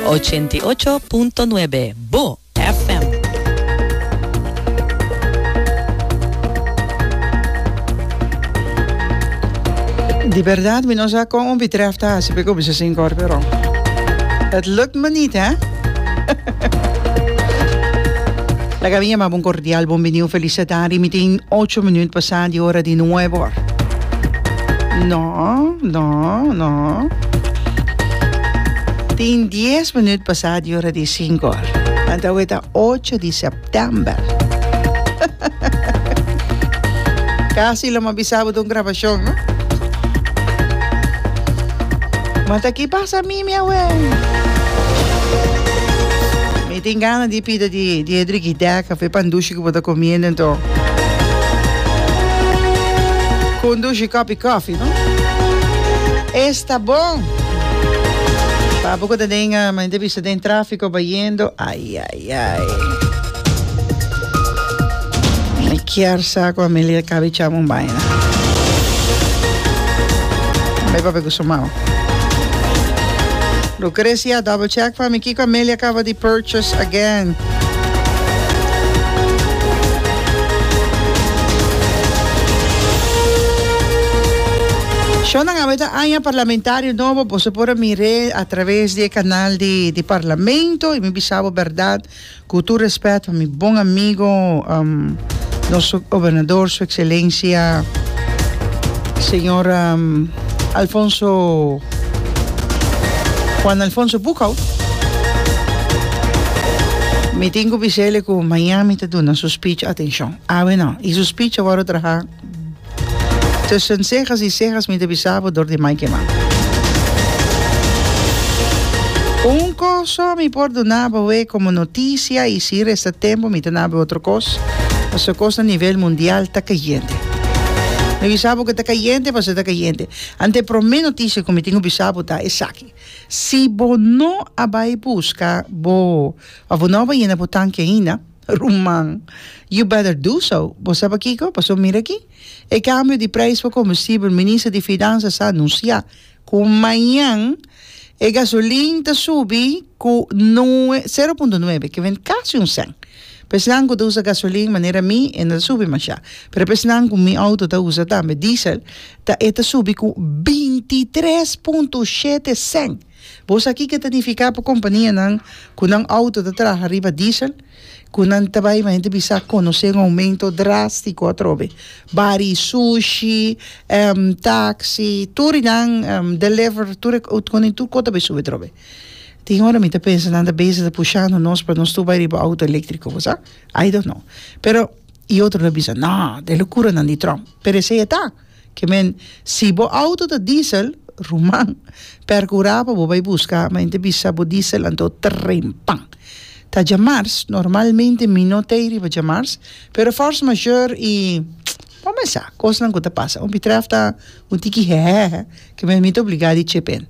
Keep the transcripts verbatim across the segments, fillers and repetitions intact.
ochenta y ocho punto nueve Bo F M. Die verdad, we nog zo komen betreft als ik op zes incorporeren. Het lukt me niet, hè? La cabina, ma un cordial bienvenido, felicitari. Meeting ocho minutos passati ora di nuovo. No, no, no. Tin diez minutos passati ora di cinco. Andiamo a ocho di settembre. Casi lo m'avisavo di un grabación, no? Ma che passa a me, mia uè? Mi tengo ganas di pida di di edrigida caffè pandushi che vado comiendo to. Conduci coffee coffee, no? Está bom. Pa poco da denga, ma devi stare in traffico bayendo. Ai ai ai. Mi chiar saco a me le caviciamo un baina. Beh, vabbè, questo mau. Lucrecia, double check van me. Kiko Amelia acaba de purchase again. Yo no hago año parlamentario nuevo, pues por mirar a través del canal de, de Parlamento y me bisabo verdad, con tu respeto a mi buen amigo, um, nuestro gobernador, su excelencia, señor um, Alfonso. Juan Alfonso Bucau, me tengo visele con Miami te doen su speech, atención. Ah, bueno, y su speech va a trabajar tussen cejas y cejas me te bisabo door de Mike Man. Un cosa me por donaba como noticia y si resta tiempo me donaba otra cosa. Esa cosa a nivel mundial está cayendo. Me bisabo que está cayendo, pues está cayendo. Ante por mi noticia como tengo bisabo está es aquí. Si vos no abai busca, vos a vos no vai na botanque ainda, rumang, you better do so. Vos sabe Kiko, passou mira aqui. E cambio de preço para combustível, o ministro de Finanças anuncia que amanhã a gasolina sube com zero vírgula nove, que vem quase um cento. Pensando que usa gasolina maneira mi e não sube mais já. Pero pensando que meu auto tá usa também diesel, tá eta sube com vinte e três vírgula sete cent. Vos aqui que significa para companhia não, que um auto tá atrás arriba diesel, que não também mas gente bisa conhecer um aumento drástico a trove. Bari sushi, um, taxi, tudo não um, deliver, tudo quando tudo conta be sube trove. Tem hora me tá pensando anda bezig de puxando nós para nós tubar para auto elétrico, você? I don't know. Pero e outro le bisa, não, de loucura não de Trump. Pero se tá, que men se bo auto de diesel rumang percurava bo vai buscar, mas inte bisa bo diesel ando trempan. Ta jamars normalmente mi no te iri ba jamars, pero force majeure e vamos sa, cosa não conta passa. Um betrefta um tiki he, que men mito obrigado de chepen.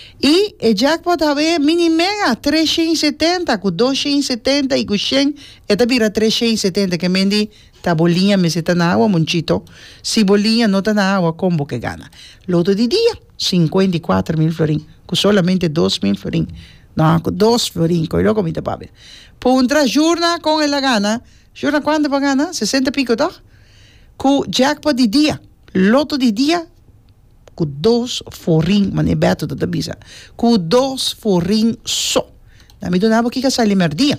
E o jackpot have mini mega trezentos e setenta com duzentos e setenta e com cem eta vira trezentos e setenta que mendi ta bolinha me se tá na água monchito se bolinha não tá na água combo que gana loto de dia cinquenta e quatro mil florin com solamente dois mil florin não com dois florin com logo me tá pabe puntra jorna com ela gana jorna quando vai gana sessenta pico tá com jackpot de dia loto de dia com dois forinhos, mas é beto da bisa. Com dois forinhos só. Na me donava que que sai merdia.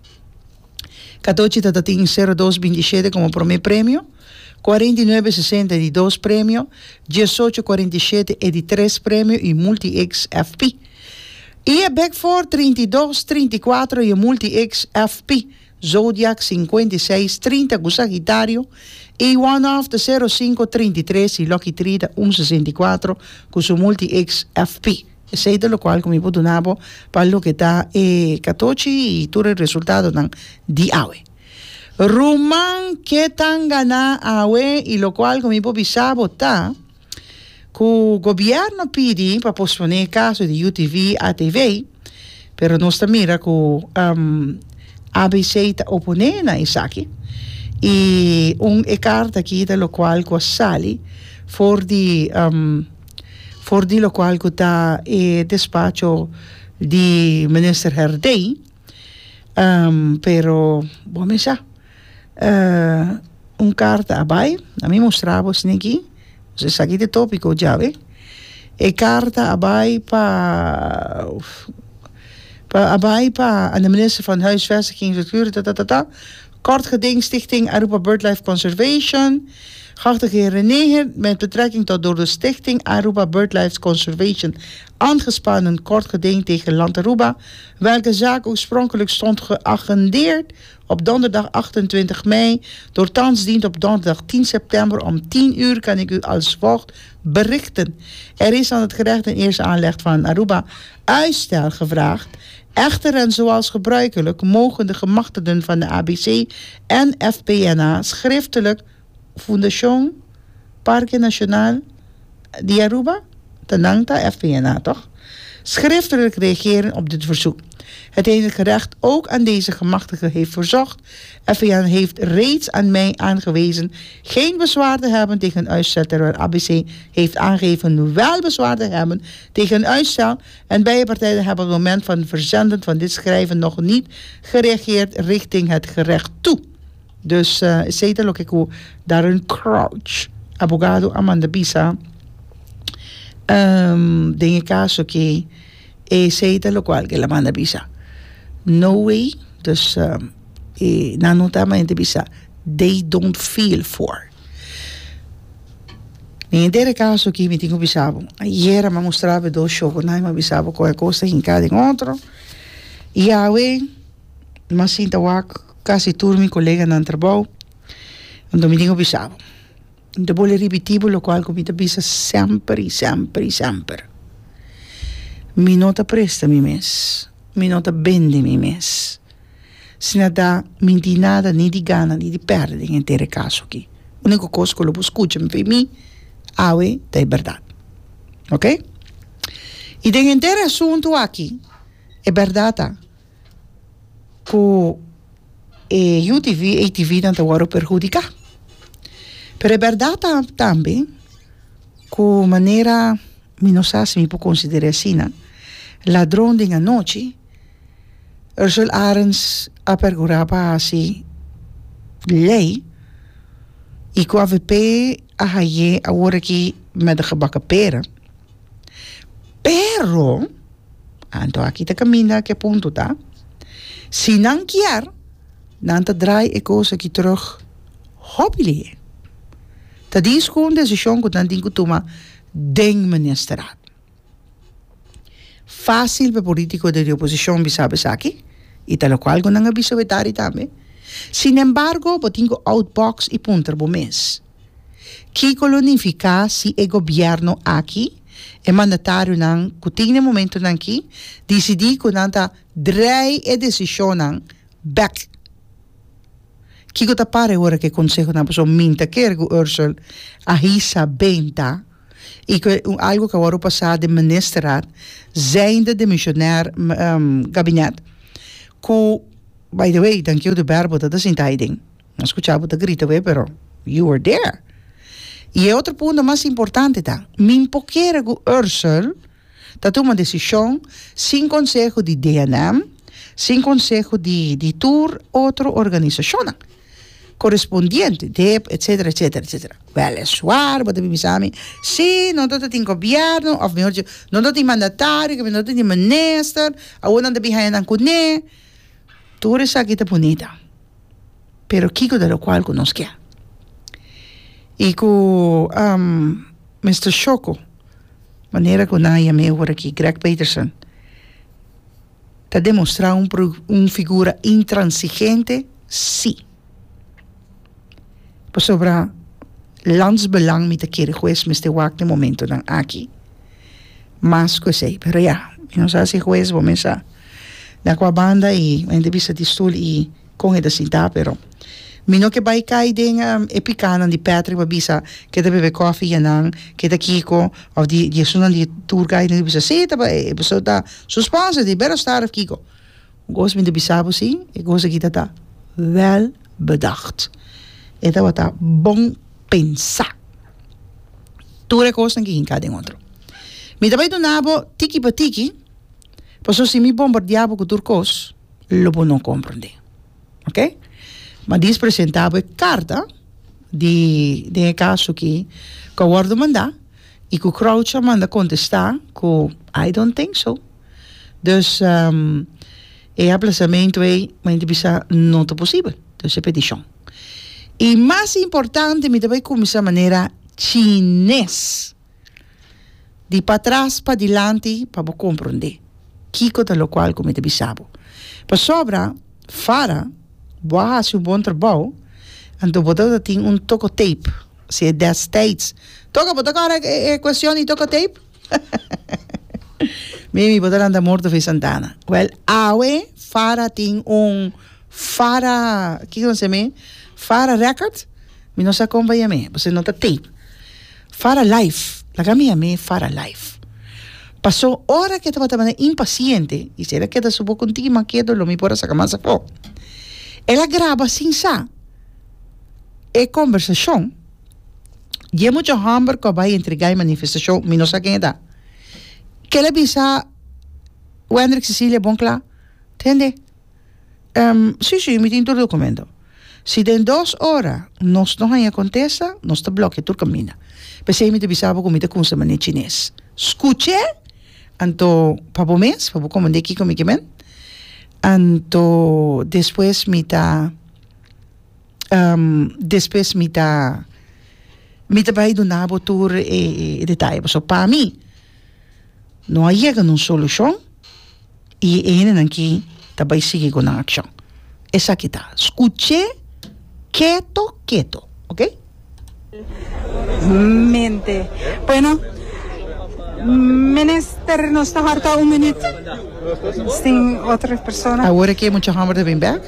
catorze tata tem zero dois vinte e sete como primeiro prêmio, quarenta e nove sessenta de dois prêmio, dezoito quarenta e sete é de três prêmio e multi-X F P. E a back for trinta e dois trinta e quatro e multi-X F P. Zodiac cinquenta e seis trinta com Sagitário e one-off de zero cinco trinta e três e Lucky três de cento e sessenta e quatro com seu multi-X F P. Sei de lo qual como eu donavo para o que está e catorze e todo o resultado não de awe. Roman que tan gana awe e lo qual como eu bisabo tá que o governo pede para posponer caso de U T V a T V, pero nós mira que um, A B C está oponendo a isso aqui. E uma carta aqui, da lo qual que sale, for di, um, for di lo qual que está e despacho di minister Herdey. Um, pero, vamos já. Uh, um carta abai, a mim mostrava assim aqui, você sabe de tópico já, ve? E carta abai pa, pa abai pa aan de minister van Huisvesting, Cultuur, ta ta ta ta. Kort geding Stichting Aruba BirdLife Conservation. Geachte heer René, met betrekking tot door de Stichting Aruba BirdLife Conservation aangespannen kort geding tegen Land Aruba, welke zaak oorspronkelijk stond geagendeerd op donderdag achtentwintig mei, door thans dient op donderdag tien september om tien uur, kan ik u als volgt berichten. Er is aan het gerecht in eerste aanleg van Aruba uitstel gevraagd. Echter en zoals gebruikelijk mogen de gemachtigden van de A B C en F P N A schriftelijk Fundación Parque Nacional de Aruba, Tanangta, F P N A toch? Schriftelijk reageren op dit verzoek. Het enige gerecht ook aan deze gemachtigde heeft verzocht. F P N A heeft reeds aan mij aangewezen geen bezwaar te hebben tegen een uitstel, terwijl A B C heeft aangegeven wel bezwaar te hebben tegen een uitstel. En beide partijen hebben op het moment van het verzenden van dit schrijven nog niet gereageerd richting het gerecht toe. Dus uh, zeker lo que ku Darren Crouch, abogado Amanda Bisa, um, dengue caso que e zeker lo cual que la Amanda Bisa. No way, dus uh, e nanotamente Bisa, they don't feel for. In derde caso que me tengo bisabo, ayer me mostraba dos shows, nai me bisabo com a costa em cada outro. E awe, mas sinta wak quasi tur mi collega na trabalho, un domingo bisabo. De bolle ripetivo lo qual comita bisa sempre, sempre, sempre. Mi nota presta mi mes, mi nota bende mi mes. Sina da mi di nada, ni di gana, ni di perde in intere caso aqui. Unico cosa che lo escucha mi mi, awe, da è verdad. Ok? E in intere assunto aqui, è verdad, co e U T V e T V não te vão perjudicar. Pero é verdade também que maneira minosas me pode considerar assim, ladrão de a noite, er zal arens a perguraba assim lei e com a V P a haie a hora que me de gebakken pera. Pero, anto aqui te camina que ponto tá? Se não quer dan te draai ik ook een terug hobby. Dat is gewoon de decisie dat dan denk ik ding ministerraad. Fácil para político de oposición bisabe saki, y tal cual con un aviso vetari también. Sin embargo, botingo outbox y punter bomes. Que colonifica si el gobierno aquí e mandatario nan kutine momento nan ki decidi con anta draai e decisión back. Kiko ta pare ora che consejo na persoon minta kergo Ursel a hisa benta e que um, algo que agora passar de ministerraad zijnde de missionair um, gabinet ko by the way thank you de verbo dat is in tiding não escuchava de grito we pero you were there e outro ponto mais importante tá min pokergo Ursel ta toma decisão sem consejo de D N M sem consejo de de tour outra organização correspondiente, D E P, etcétera, etcétera, etcétera. Wel is waar, wat hebben we samen? Sí, no dat het in gobierno, of mejor, no dat die mandatario, no dat die minister, aún anda behind an kune. Tú eres aquí te bonita. Pero kiko de lo cual conozca. Y ku um, mister Shoko, manera que na me hoor aquí, Greg Peterson, te demonstra un, un figura intransigente, sí. Sobre landsbelang met de kerk mister Wak de momento dan aquí. Mas que sei, pero ya, no sé si juez vos mensa da qua banda y en de vista di stoel y con eda sinta pero mi no que bai kai ding um, epicana di Patrick babisa que de bebe coffee ya nang que de Kiko of di di sunan di tour guide di bisa seta ba e so da suspense di better start of Kiko. Gos met de bisabo si, e gos kita ta wel bedacht. Eta wata bon pensa. Ture cose che in cada incontro. Mi dabai do nabo tiki pa tiki, Por eso si mi bombardeaba con turcos, lo não comprende. Ok? Mas diz presentava carta de, de caso que que o guarda mandar e que o Crouch manda contestar que I don't think so. Dus um, e aplazamento é, mas bisa não é possível. Dus é petição. E mais importante, me também começar maneira chinês. De para trás para diante para compreender. Kiko da lo qual come te bisabo. Para sobra, fara, boa se um bom trabalho, então botar tem um toco tape. Se é dez states. Toca, botar agora é questão de toco tape? Mimi botar anda morto fez Santana. Well, awe, fara tem um fara, que que não se me? Fara record? Mi não se acompanha me, você não tá tape. Fara live. La camia me fara live. Passou hora que estava também impaciente e será que está subo contigo mas quedo lo mi por essa camasa fo. Ela grava sem sa. É conversação. E é muito hamburger que vai entregar a manifestação, mi não sei quem é. Que ela bisa o Hendrik Cecília bom claro. Entende? Um, sim, sim, me tem todo o documento. Se em duas horas nós não acontece, nós está bloqueado todo caminho. Pensei me te bisava como te consa mané chinês. Escute, anto papo mês, papo como de aqui comigo men. Anto depois me ta um, depois me ta me ta vai do nabo tour e, e detalhe. So para mim não há uma solução e ele aqui também sigue com a ação. Essa aqui tá. Escute, quieto, quieto, ¿ok? Mente. Bueno, minister nos está harta un minuto. Sin otras personas. Agora que muita hammer vem back?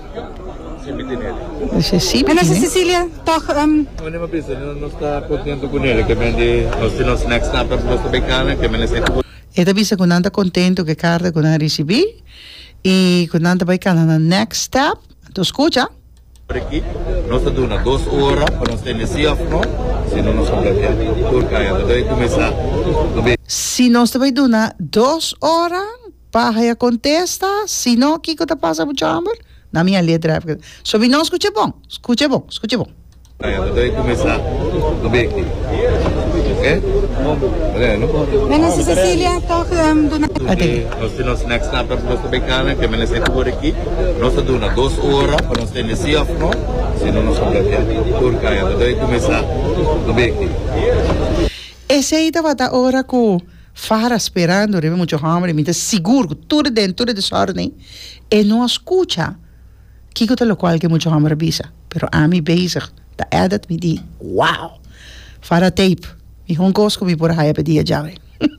Sim, Minister Cecília, toch... Um, Não, não precisa, não está contento com ele, que vende os nossos next na para os becanas, que vende sempre. Eta bisa com anda contento que carta com a recebi e com anda vai cá na next step. Tu escuta? Por aqui, nós estamos dando duas horas para nós ter nesse afro, se não nós vamos por cá, então daí começar. Se nós também dando duas horas para contestar, se não, o que que tá passa muito hammer? Na minha letra, sobre não escute bom, escute bom, escute bom. Então daí começar do beco, ok? Valeu? Minister Cecília, toch... Um, do... Nós temos next na para os becanas, que vende sempre por aqui, nós estamos dando duas horas para nós ter nesse afro, se não nós vamos por cá, então daí começar do beco. Esse aí estava a hora que fara esperando, rebe muito hammer, me seguro, tudo dentro, tudo desordem, e não escuta. Que que lo qual que muito hammer avisa, pero a mim bezig, da edit me di, wow, fara tape, mi hon cosco mi por haia pedia jave.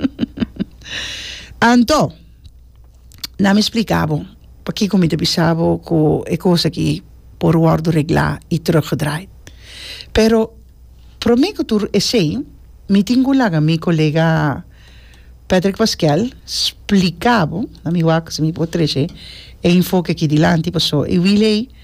Anto, não me explicava, porque como te pensava que é coisa que por guardo reglar e teruggedraaid. Pero, para mim que tu essay, me tinha lá meu colega Patrick Pascal explicava, na minha wak, se me pode trazer, e enfoque aqui dilante, passou, e wilei